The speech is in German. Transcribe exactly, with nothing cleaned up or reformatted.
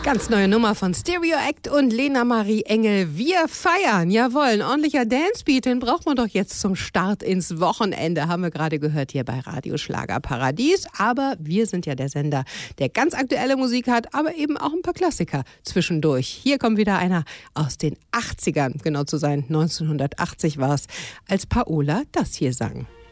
Ganz neue Nummer von Stereo Act und Lena Marie Engel. Wir feiern. Jawohl, ein ordentlicher Dancebeat, den braucht man doch jetzt zum Start ins Wochenende. Haben wir gerade gehört hier bei Radio Schlager Paradies. Aber wir sind ja der Sender, der ganz aktuelle Musik hat, aber eben auch ein paar Klassiker zwischendurch. Hier kommt wieder einer aus den achtzigern, genau zu sein. neunzehnhundertachtzig war es, als Paola das hier sang.